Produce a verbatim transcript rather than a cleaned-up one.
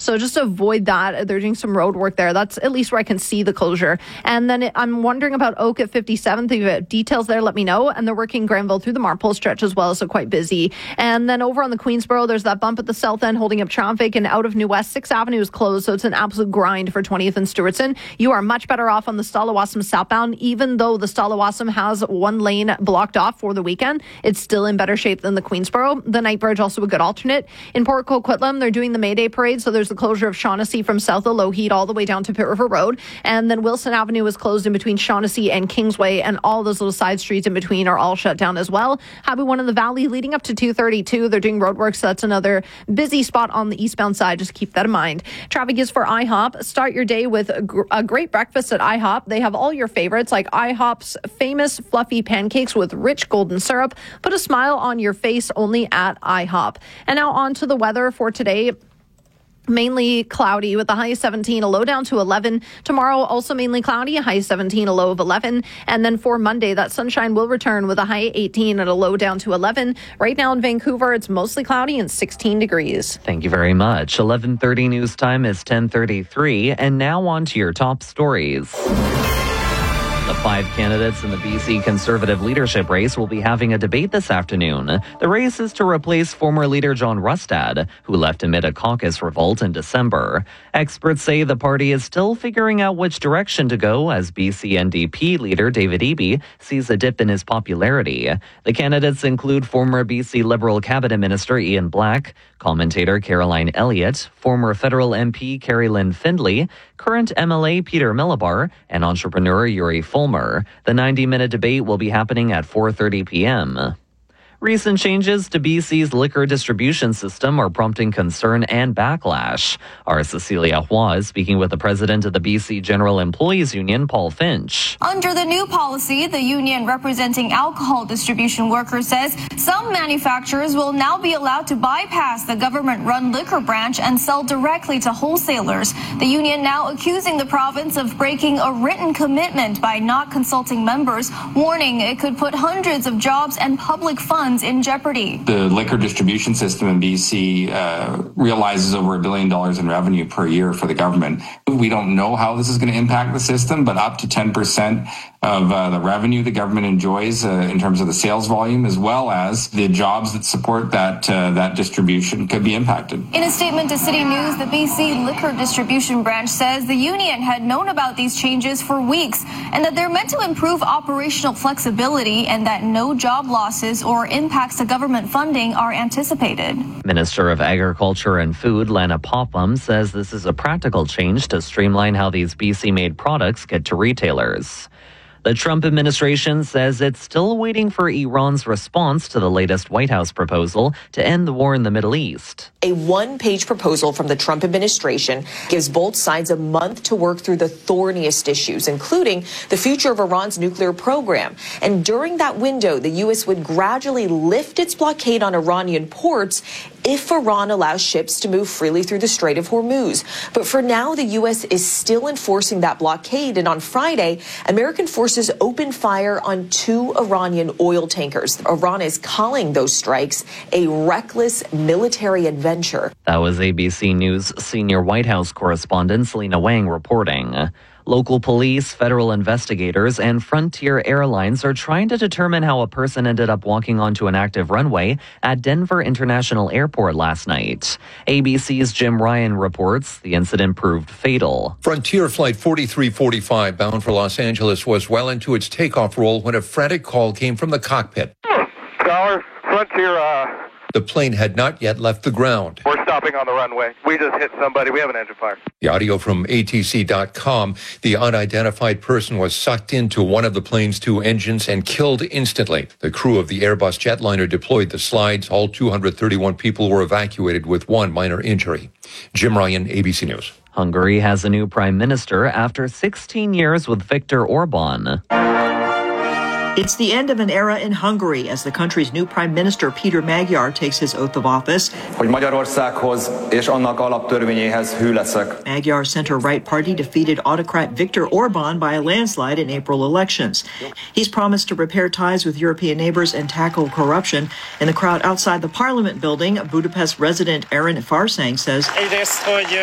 So just avoid that. They're doing some road work there. That's at least where I can see the closure. And then I'm wondering about Oak at fifty-seventh. If you have details there, let me know. And they're working Granville through the Marpole stretch as well, so quite busy. And then over on the Queensboro, there's that bump at the south end holding up traffic, and out of New West, sixth Avenue is closed, so it's an absolute grind for twentieth and Stewartson. You are much better off on the Stalawassam southbound, even though the Stalawassam has one lane blocked off for the weekend. It's still in better shape than the Queensboro. The Night Bridge also a good alternate. In Port Coquitlam, they're doing the May Day parade, so there's the closure of Shaughnessy from south of Lougheed all the way down to Pitt River Road. And then Wilson Avenue is closed in between Shaughnessy and Kingsway, and all those little side streets in between are all shut down as well. Happy One in the Valley leading up to two thirty-two. They're doing roadwork, so that's another busy spot on the eastbound side. Just keep that in mind. Traffic is for IHOP. Start your day with a, gr- a great breakfast at IHOP. They have all your favorites like IHOP's famous fluffy pancakes with rich golden syrup. Put a smile on your face only at IHOP. And now on to the weather for today. Mainly cloudy with a high of seventeen, a low down to eleven. Tomorrow, also mainly cloudy, a high of seventeen, a low of eleven. And then for Monday, that sunshine will return with a high eighteen and a low down to eleven. Right now in Vancouver, it's mostly cloudy and sixteen degrees. Thank you very much. eleven thirty news time is ten thirty-three. And now on to your top stories. The five candidates in the B C Conservative leadership race will be having a debate this afternoon. The race is to replace former leader John Rustad, who left amid a caucus revolt in December. Experts say the party is still figuring out which direction to go as B C N D P leader David Eby sees a dip in his popularity. The candidates include former B C Liberal Cabinet Minister Ian Black, commentator Caroline Elliott, former federal M P Carrie Lynn Findlay, current M L A Peter Millibar, and entrepreneur Yuri Fulmer. The ninety-minute debate will be happening at four thirty p.m. Recent changes to B C's liquor distribution system are prompting concern and backlash. Our Cecilia Hua is speaking with the president of the B C General Employees Union, Paul Finch. Under the new policy, the union representing alcohol distribution workers says some manufacturers will now be allowed to bypass the government-run liquor branch and sell directly to wholesalers. The union now accusing the province of breaking a written commitment by not consulting members, warning it could put hundreds of jobs and public funds in jeopardy. The liquor distribution system in B C uh, realizes over a billion dollars in revenue per year for the government. We don't know how this is going to impact the system, but up to ten percent of uh, the revenue the government enjoys uh, in terms of the sales volume, as well as the jobs that support that uh, that distribution, could be impacted. In a statement to City News, the B C Liquor Distribution Branch says the union had known about these changes for weeks and that they're meant to improve operational flexibility and that no job losses or impacts to government funding are anticipated. Minister of Agriculture and Food, Lana Popham, says this is a practical change to streamline how these B C-made products get to retailers. The Trump administration says it's still waiting for Iran's response to the latest White House proposal to end the war in the Middle East. A one-page proposal from the Trump administration gives both sides a month to work through the thorniest issues, including the future of Iran's nuclear program. And during that window, the U S would gradually lift its blockade on Iranian ports if Iran allows ships to move freely through the Strait of Hormuz. But for now, the U S is still enforcing that blockade. And on Friday, American forces opened fire on two Iranian oil tankers. Iran is calling those strikes a reckless military adventure. That was A B C News senior White House correspondent Selena Wang reporting. Local police, federal investigators, and Frontier Airlines are trying to determine how a person ended up walking onto an active runway at Denver International Airport last night. A B C's Jim Ryan reports the incident proved fatal. Frontier Flight forty-three forty-five bound for Los Angeles was well into its takeoff roll when a frantic call came from the cockpit. Tower, Frontier, uh... The plane had not yet left the ground. We're stopping on the runway. We just hit somebody. We have an engine fire. The audio from A T C dot com. The unidentified person was sucked into one of the plane's two engines and killed instantly. The crew of the Airbus jetliner deployed the slides. All two hundred thirty-one people were evacuated with one minor injury. Jim Ryan, A B C News. Hungary has a new prime minister after sixteen years with Viktor Orban. It's the end of an era in Hungary as the country's new Prime Minister Peter Magyar takes his oath of office. Hogy Magyarországhoz és annak alaptörvényéhez hű leszek. Magyar's center-right party defeated autocrat Viktor Orban by a landslide in April elections. He's promised to repair ties with European neighbors and tackle corruption. In the crowd outside the Parliament building, Budapest resident Aaron Farsang says